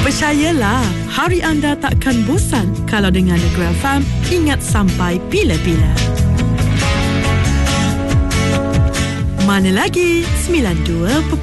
Percayalah, hari anda takkan bosan kalau dengar Negeri FM, ingat sampai bila-bila. Mana lagi? 92.1